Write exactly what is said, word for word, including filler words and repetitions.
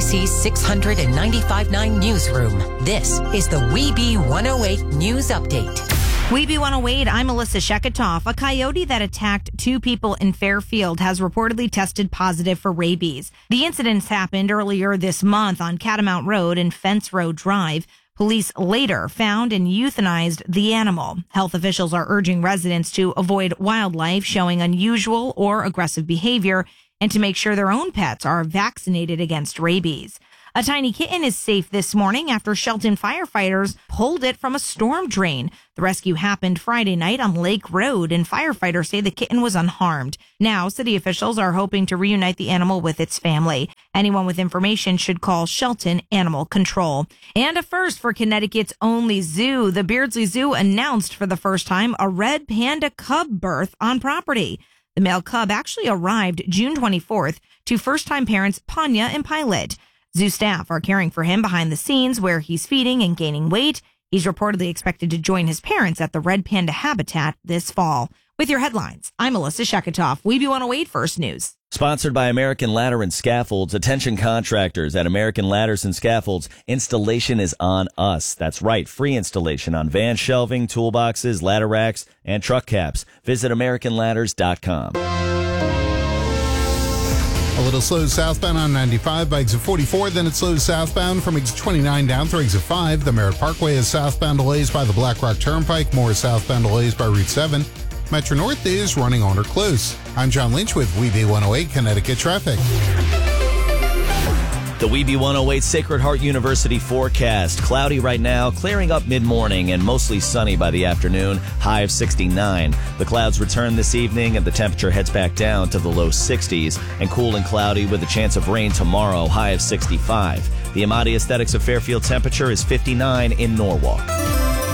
C's six ninety-five point nine newsroom. This is the Weeby one oh eight News Update. Weeby one oh eight, I'm Melissa Sheketoff. A coyote that attacked two people in Fairfield has reportedly tested positive for rabies. The incidents happened earlier this month on Catamount Road and Fence Road Drive. Police later found and euthanized the animal. Health officials are urging residents to avoid wildlife showing unusual or aggressive behavior and to make sure their own pets are vaccinated against rabies. A tiny kitten is safe this morning after Shelton firefighters pulled it from a storm drain. The rescue happened Friday night on Lake Road, and firefighters say the kitten was unharmed. Now, city officials are hoping to reunite the animal with its family. Anyone with information should call Shelton Animal Control. And a first for Connecticut's only zoo. The Beardsley Zoo announced for the first time a red panda cub birth on property. The male cub actually arrived June twenty-fourth to first-time parents Panya and Pilot. Zoo staff are caring for him behind the scenes where he's feeding and gaining weight. He's reportedly expected to join his parents at the Red Panda habitat this fall. With your headlines, I'm Melissa Sheketoff, Weeby one oh eight First News. Sponsored by American Ladder and Scaffolds. Attention contractors at American Ladders and Scaffolds. Installation is on us. That's right. Free installation on van shelving, toolboxes, ladder racks, and truck caps. Visit American Ladders dot com. A little slow southbound on ninety-five by exit forty-four. Then it slows southbound from exit twenty-nine down through exit five. The Merritt Parkway is southbound delays by the Black Rock Turnpike. More southbound delays by Route seven. Metro North is running on or close. I'm John Lynch with Weeby one oh eight Connecticut Traffic. The Weeby one oh eight Sacred Heart University forecast. Cloudy right now, clearing up mid-morning and mostly sunny by the afternoon, high of sixty-nine. The clouds return this evening and the temperature heads back down to the low sixties, and cool and cloudy with a chance of rain tomorrow, high of sixty-five. The Amati Aesthetics of Fairfield temperature is fifty-nine in Norwalk.